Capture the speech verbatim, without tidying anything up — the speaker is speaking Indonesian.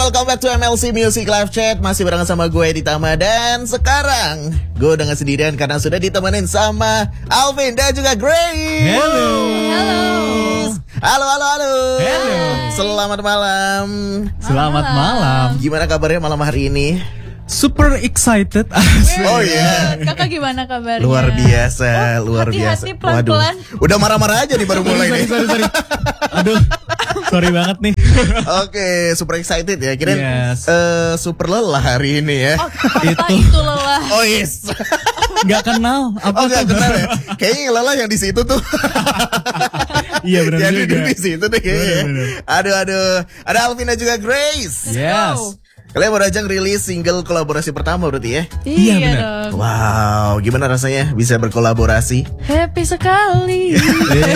welcome back to M L C Music Live Chat. Masih barengan sama gue Ditama. Dan sekarang gue udah gak sendirian karena sudah ditemenin sama Alvin dan juga Grace. Halo. Halo. Halo, halo, halo. Halo. Selamat malam. Selamat malam. Gimana kabarnya malam hari ini? Super excited. Oh iya. Kakak gimana kabarnya? Luar biasa, Oh, luar hati-hati, biasa. pelan-pelan. Waduh, udah marah-marah aja nih baru mulai nih. sorry, sorry, sorry. Aduh, sorry banget nih. Oke, super excited ya. Kirain Yes. eh, super lelah hari ini ya. Oh, apa itu lelah? Oh yes. Gak kenal. Oh Apa gak tuh? kenal ya. Kayaknya yang lelah yang di situ tuh. Iya benar Yang juga. duduk di situ deh kayaknya. Bener, bener. Aduh aduh. Ada Alvin dan juga Grace. Yes. Kalian baru aja ngerilis single kolaborasi pertama berarti ya? Iya, Iya benar. dong. Wow, gimana rasanya bisa berkolaborasi? Happy sekali.